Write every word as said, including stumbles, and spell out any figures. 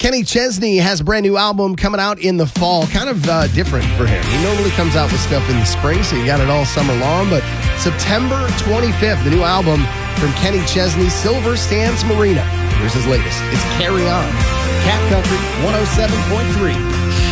Kenny Chesney has a brand new album coming out in the fall. Kind of uh, different for him. He normally comes out with stuff in the spring, so you got it all summer long. But September twenty-fifth, the new album from Kenny Chesney, Silver Sands Marina. Here's his latest. It's Carry On. Cat Country one oh seven point three.